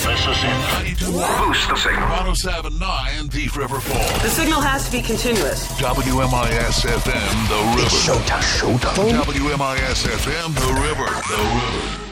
Press us in. Boost the signal. 107.9 Thief River Falls. The signal has to be continuous. WMIS FM, The River. Showtime. WMIS FM, The River.